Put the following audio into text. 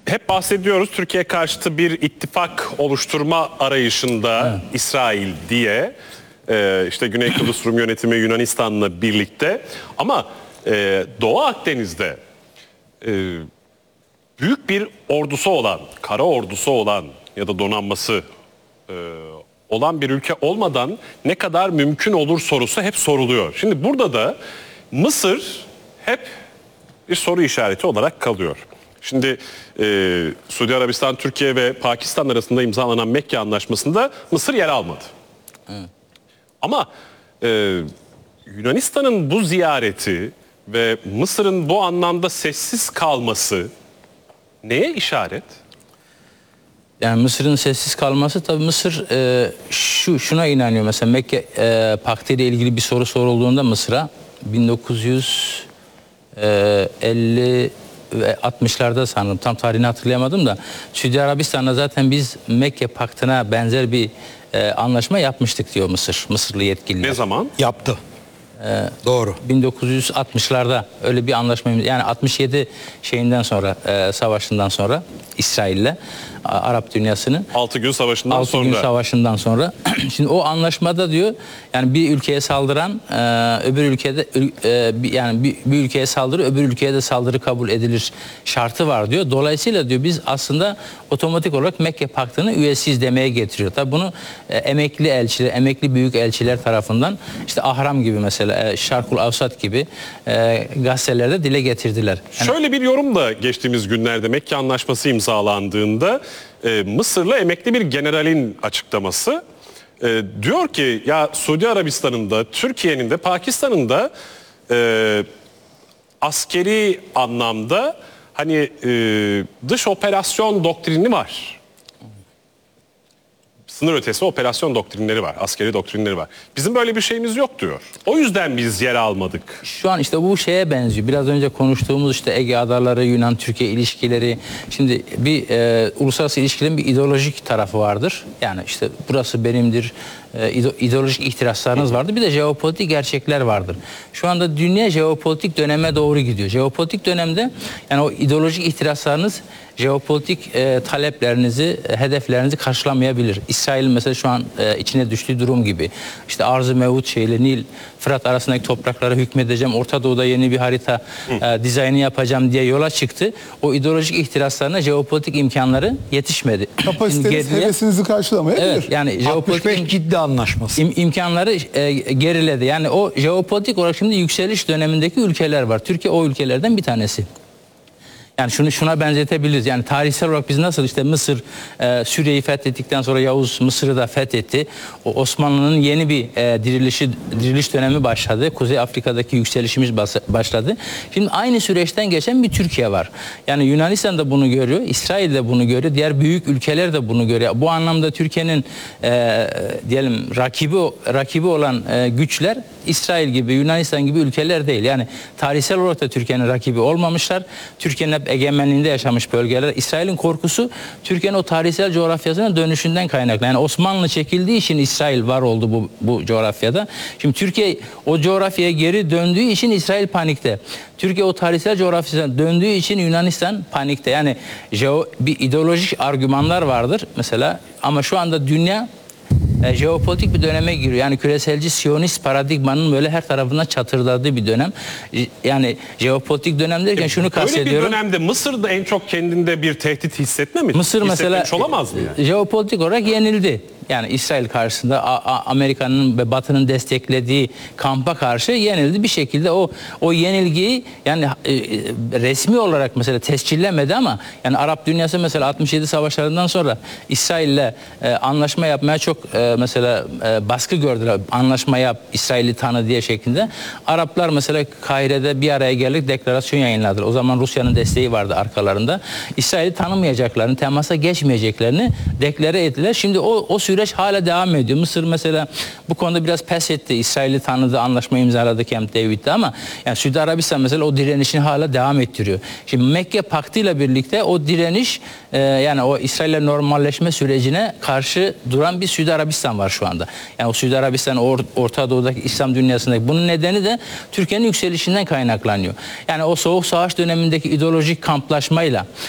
hep bahsediyoruz Türkiye karşıtı bir ittifak oluşturma arayışında İsrail diye. İşte Güney Kıbrıs Rum yönetimi Yunanistan'la birlikte. Ama Doğu Akdeniz'de büyük bir ordusu olan, kara ordusu olan ya da donanması olan bir ülke olmadan ne kadar mümkün olur sorusu hep soruluyor. Şimdi burada da Mısır hep bir soru işareti olarak kalıyor. Şimdi Suudi Arabistan, Türkiye ve Pakistan arasında imzalanan Mekke Anlaşması'nda Mısır yer almadı. Evet. Ama Yunanistan'ın bu ziyareti ve Mısır'ın bu anlamda sessiz kalması neye işaret? Yani Mısır'ın sessiz kalması, tabii Mısır şuna inanıyor. Mesela Mekke Paktı ile ilgili bir soru sorulduğunda Mısır'a 1950 ve 60'larda sanırım, tam tarihini hatırlayamadım da, Suudi Arabistan'la zaten biz Mekke Paktı'na benzer bir anlaşma yapmıştık diyor Mısırlı yetkililer. Ne zaman? Yaptı. Doğru. 1960'larda öyle bir anlaşma, yani 67 şeyinden sonra, savaşından sonra İsrail'le Arap dünyasının 6 gün savaşından 6 sonra. gün savaşından sonra. Şimdi o anlaşmada diyor, yani bir ülkeye saldıran öbür ülkede yani bir ülkeye saldırı öbür ülkeye de saldırı kabul edilir şartı var diyor. Dolayısıyla diyor biz aslında otomatik olarak Mekke Paktı'nı üyesiz demeye getiriyor. Tabii bunu emekli elçiler, emekli büyük elçiler tarafından, işte Ahram gibi mesela, Şarkul Avsat gibi gazetelerde dile getirdiler. Yani şöyle bir yorum da geçtiğimiz günlerde Mekke Anlaşması imzalandığında Mısırlı emekli bir generalin açıklaması. Diyor ki ya Suudi Arabistan'ın da Türkiye'nin de Pakistan'ın da askeri anlamda hani dış operasyon doktrini var. Sınır ötesi operasyon doktrinleri var, askeri doktrinleri var. Bizim böyle bir şeyimiz yok diyor. O yüzden biz yer almadık. Şu an işte bu şeye benziyor. Biraz önce konuştuğumuz işte Ege Adaları, Yunan-Türkiye ilişkileri. Şimdi bir uluslararası ilişkilerin bir ideolojik tarafı vardır. Yani işte burası benimdir, ideolojik ihtiraslarınız vardır. Bir de jeopolitik gerçekler vardır. Şu anda dünya jeopolitik döneme doğru gidiyor. Jeopolitik dönemde yani o ideolojik ihtiraslarınız jeopolitik taleplerinizi, hedeflerinizi karşılamayabilir. İsrail mesela şu an içine düştüğü durum gibi. İşte Arz-ı Mevut şeyle Nil, Fırat arasındaki topraklara hükmedeceğim, Orta Doğu'da yeni bir harita dizaynı yapacağım diye yola çıktı. O ideolojik ihtiraslarına jeopolitik imkanları yetişmedi. Kapasiteniz hevesinizi karşılamayabilir. Evet, yani jeopolitik ciddi anlaşması. imkanları geriledi. Yani o jeopolitik olarak şimdi yükseliş dönemindeki ülkeler var. Türkiye o ülkelerden bir tanesi. Yani şuna benzetebiliriz. Yani tarihsel olarak biz nasıl işte Mısır Suriye'yi fethettikten sonra Yavuz Mısır'ı da fethetti. O Osmanlı'nın yeni bir diriliş dönemi başladı. Kuzey Afrika'daki yükselişimiz başladı. Şimdi aynı süreçten geçen bir Türkiye var. Yani Yunanistan da bunu görüyor, İsrail de bunu görüyor, diğer büyük ülkeler de bunu görüyor. Bu anlamda Türkiye'nin diyelim rakibi olan güçler İsrail gibi, Yunanistan gibi ülkeler değil. Yani tarihsel olarak da Türkiye'nin rakibi olmamışlar. Türkiye'nin hep egemenliğinde yaşamış bölgeler. İsrail'in korkusu Türkiye'nin o tarihsel coğrafyasına dönüşünden kaynaklı. Yani Osmanlı çekildiği için İsrail var oldu bu coğrafyada. Şimdi Türkiye o coğrafyaya geri döndüğü için İsrail panikte. Türkiye o tarihsel coğrafyasına döndüğü için Yunanistan panikte. Yani bir ideolojik argümanlar vardır mesela, ama şu anda dünya jeopolitik bir döneme giriyor. Yani küreselci Siyonist paradigmanın böyle her tarafından çatırdadığı bir dönem. Yani jeopolitik dönem derken şunu kastediyorum. Böyle bir dönemde Mısır da en çok kendinde bir tehdit hissetme mi? Mısır mesela olamaz mı yani? Jeopolitik olarak yenildi. Yani İsrail karşısında Amerika'nın ve Batı'nın desteklediği kampa karşı yenildi. Bir şekilde o yenilgiyi yani resmi olarak mesela tescillemedi, ama yani Arap dünyası mesela 67 savaşlarından sonra İsrail'le anlaşma yapmaya çok mesela baskı gördüler. Anlaşma yap, İsrail'i tanı diye şeklinde. Araplar mesela Kahire'de bir araya gelip deklarasyon yayınladılar. O zaman Rusya'nın desteği vardı arkalarında. İsrail'i tanımayacaklarını, temasa geçmeyeceklerini deklare ettiler. Şimdi o süreç hala devam ediyor. Mısır mesela bu konuda biraz pes etti. İsrail'i tanıdı, anlaşma imzaladı Camp David'de, ama yani Suudi Arabistan mesela o direnişini hala devam ettiriyor. Şimdi Mekke Paktı ile birlikte o direniş yani o İsrail'le normalleşme sürecine karşı duran bir Suudi Arabistan var şu anda. Yani o Suudi Arabistan Orta Doğu'daki İslam dünyasındaki, bunun nedeni de Türkiye'nin yükselişinden kaynaklanıyor. Yani o soğuk savaş dönemindeki ideolojik kamplaşmayla